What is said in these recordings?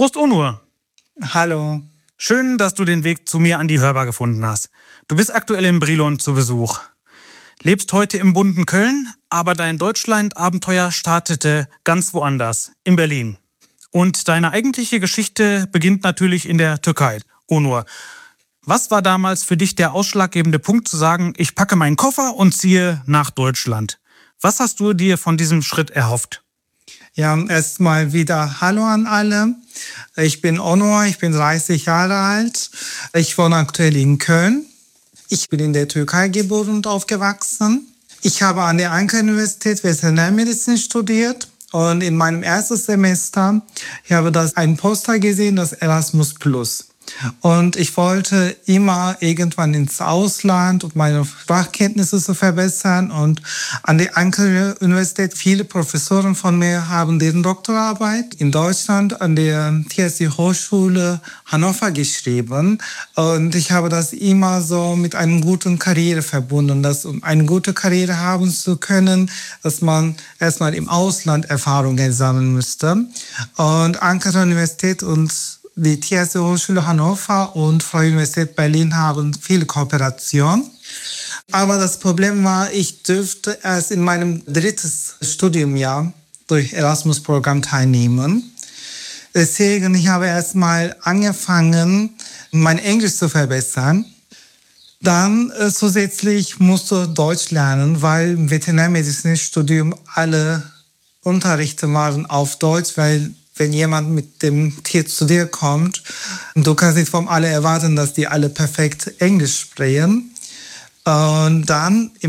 Prost, Onur. Hallo. Schön, dass du den Weg zu mir an die Hörbar gefunden hast. Du bist aktuell in Brilon zu Besuch. Lebst heute im bunten Köln, aber dein Deutschland-Abenteuer startete ganz woanders, in Berlin. Und deine eigentliche Geschichte beginnt natürlich in der Türkei. Onur, was war damals für dich der ausschlaggebende Punkt zu sagen, ich packe meinen Koffer und ziehe nach Deutschland? Was hast du dir von diesem Schritt erhofft? Ja, erstmal wieder Hallo an alle. Ich bin Onur, ich bin 30 Jahre alt. Ich wohne aktuell in Köln. Ich bin in der Türkei geboren und aufgewachsen. Ich habe an der Ankara-Universität Veterinärmedizin studiert. Und in meinem ersten Semester habe ich ein Poster gesehen, das Erasmus+. Und ich wollte immer irgendwann ins Ausland, um meine Sprachkenntnisse zu verbessern. Und an der Ankara-Universität, viele Professoren von mir haben deren Doktorarbeit in Deutschland an der TSE Hochschule Hannover geschrieben. Und ich habe das immer so mit einer guten Karriere verbunden, dass um eine gute Karriere haben zu können, dass man erstmal im Ausland Erfahrungen sammeln müsste. Und Ankara-Universität und die TSE Hochschule Hannover und Freie Universität Berlin haben viele Kooperation. Aber das Problem war, ich dürfte erst in meinem dritten Studiumjahr durch Erasmus-Programm teilnehmen. Deswegen ich habe erst mal angefangen, mein Englisch zu verbessern. Dann zusätzlich musste Deutsch lernen, weil im Veterinärmedizinstudium alle Unterrichte waren auf Deutsch, weil wenn jemand mit dem Tier zu dir kommt, du kannst nicht von alle erwarten, dass die alle perfekt Englisch sprechen. Und dann im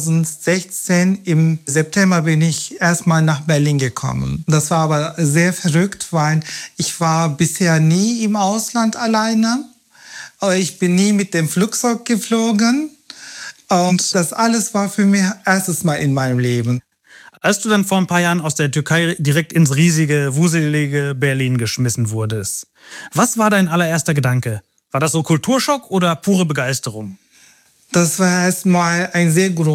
2016, im September, bin ich erstmal nach Berlin gekommen. Das war aber sehr verrückt, weil ich war bisher nie im Ausland alleine. Ich bin nie mit dem Flugzeug geflogen. Und das alles war für mich erstes Mal in meinem Leben. Als du dann vor ein paar Jahren aus der Türkei direkt ins riesige, wuselige Berlin geschmissen wurdest, was war dein allererster Gedanke? War das so Kulturschock oder pure Begeisterung? Das war erstmal ein sehr